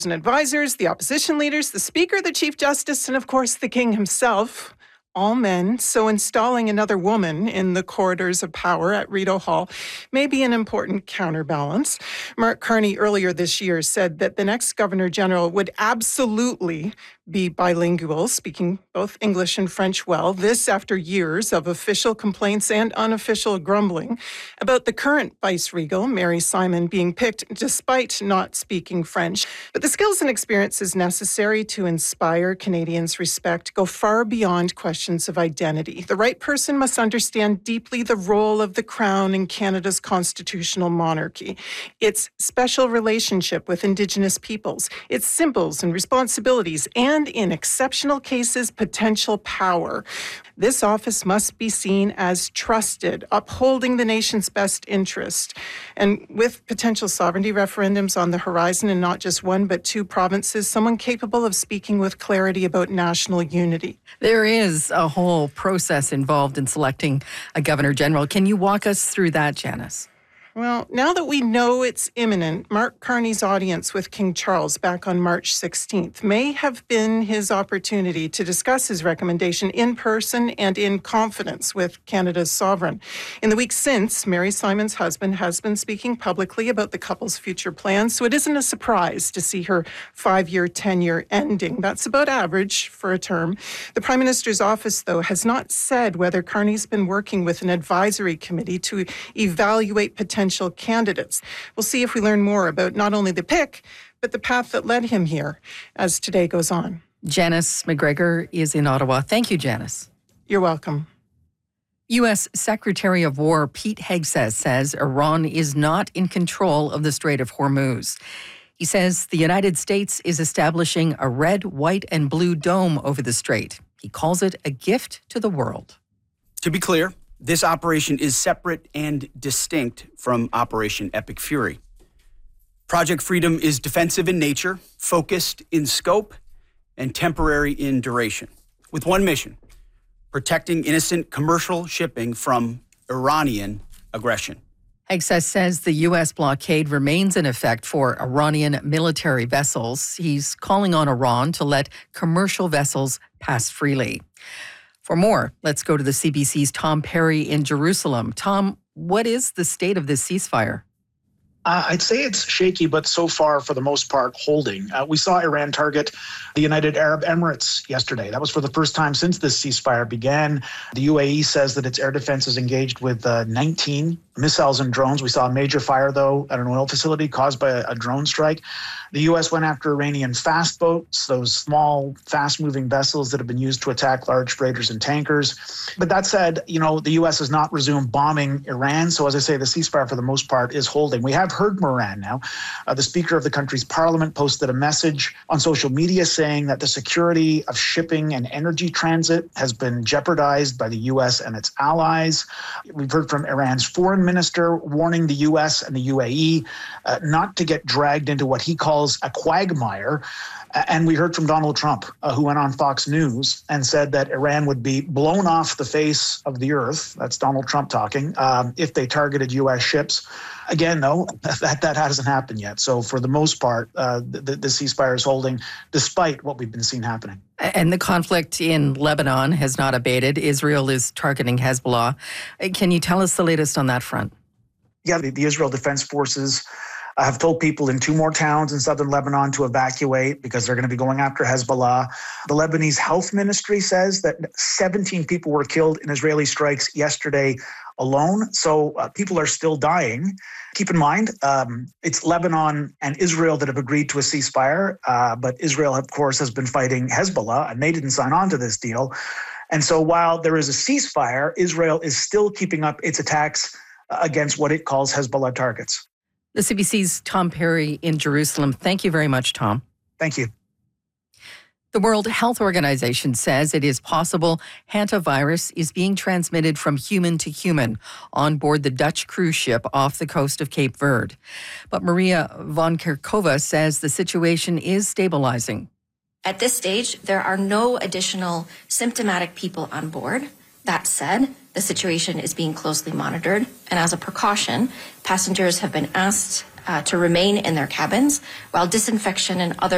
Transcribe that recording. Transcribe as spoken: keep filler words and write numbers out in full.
and advisors, the opposition leaders, the Speaker, the Chief Justice, and of course the King himself. All men, so installing another woman in the corridors of power at Rideau Hall may be an important counterbalance. Mark Carney earlier this year said that the next Governor General would absolutely be bilingual, speaking both English and French well. This after years of official complaints and unofficial grumbling about the current vice-regal, Mary Simon, being picked despite not speaking French. But the skills and experiences necessary to inspire Canadians' respect go far beyond questions of identity. The right person must understand deeply the role of the Crown in Canada's constitutional monarchy, its special relationship with Indigenous peoples, its symbols and responsibilities, and in exceptional cases, potential power. This office must be seen as trusted, upholding the nation's best interest. And with potential sovereignty referendums on the horizon in not just one but two provinces, someone capable of speaking with clarity about national unity. There is a whole process involved in selecting a Governor General. Can you walk us through that, Janice? Well, now that we know it's imminent, Mark Carney's audience with King Charles back on March sixteenth may have been his opportunity to discuss his recommendation in person and in confidence with Canada's sovereign. In the weeks since, Mary Simon's husband has been speaking publicly about the couple's future plans, so it isn't a surprise to see her five-year tenure ending. That's about average for a term. The Prime Minister's office, though, has not said whether Carney's been working with an advisory committee to evaluate potential Potential candidates. We'll see if we learn more about not only the pick, but the path that led him here as today goes on. Janice McGregor is in Ottawa. Thank you, Janice. You're welcome. U S Secretary of War Pete Hegseth says Iran is not in control of the Strait of Hormuz. He says the United States is establishing a red, white, and blue dome over the strait. He calls it a gift to the world. To be clear, this operation is separate and distinct from Operation Epic Fury. Project Freedom is defensive in nature, focused in scope, and temporary in duration, with one mission: protecting innocent commercial shipping from Iranian aggression. Hegseth says the U S blockade remains in effect for Iranian military vessels. He's calling on Iran to let commercial vessels pass freely. For more, let's go to the C B C's Tom Perry in Jerusalem. Tom, what is the state of this ceasefire? Uh, I'd say it's shaky, but so far, for the most part, holding. Uh, we saw Iran target the United Arab Emirates yesterday. That was for the first time since this ceasefire began. The U A E says that its air defense is engaged with uh, nineteen missiles and drones. We saw a major fire, though, at an oil facility caused by a, a drone strike. The U S went after Iranian fast boats, those small, fast-moving vessels that have been used to attack large freighters and tankers. But that said, you know, the U S has not resumed bombing Iran. So as I say, the ceasefire, for the most part, is holding. We have heard from Iran now. Uh, the Speaker of the country's parliament posted a message on social media saying that the security of shipping and energy transit has been jeopardized by the U S and its allies. We've heard from Iran's foreign minister warning the U S and the U A E uh, not to get dragged into what he calls a quagmire. And we heard from Donald Trump, uh, who went on Fox News and said that Iran would be blown off the face of the earth. That's Donald Trump talking, um, if they targeted U S ships. Again, though, that, that hasn't happened yet. So for the most part, uh, the, the ceasefire is holding despite what we've been seeing happening. And the conflict in Lebanon has not abated. Israel is targeting Hezbollah. Can you tell us the latest on that front? Yeah, the, the Israel Defense Forces I have told people in two more towns in southern Lebanon to evacuate because they're going to be going after Hezbollah. The Lebanese Health Ministry says that seventeen people were killed in Israeli strikes yesterday alone. So uh, people are still dying. Keep in mind, um, it's Lebanon and Israel that have agreed to a ceasefire. Uh, but Israel, of course, has been fighting Hezbollah, and they didn't sign on to this deal. And so while there is a ceasefire, Israel is still keeping up its attacks against what it calls Hezbollah targets. The C B C's Tom Perry in Jerusalem. Thank you very much, Tom. Thank you. The World Health Organization says it is possible hantavirus is being transmitted from human to human on board the Dutch cruise ship off the coast of Cape Verde. But Maria von Kerkhove says the situation is stabilizing. At this stage, there are no additional symptomatic people on board. That said, the situation is being closely monitored, and as a precaution, passengers have been asked uh, to remain in their cabins while disinfection and other